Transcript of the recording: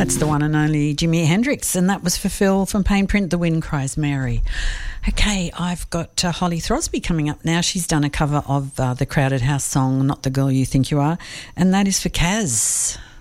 That's the one and only Jimi Hendrix, and that was for Phil from Pain Print, The Wind Cries Mary. Okay, I've got Holly Throsby coming up now. She's done a cover of the Crowded House song, Not the Girl You Think You Are, and that is for Kaz.